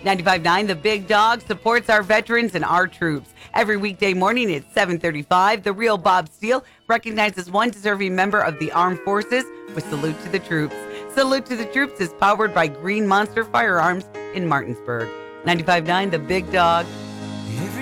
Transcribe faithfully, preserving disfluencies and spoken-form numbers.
ninety-five point nine The Big Dog supports our veterans and our troops. Every weekday morning at seven thirty-five, the real Bob Steele recognizes one deserving member of the armed forces with Salute to the Troops. Salute to the Troops is powered by Green Monster Firearms in Martinsburg. ninety-five point nine The Big Dog,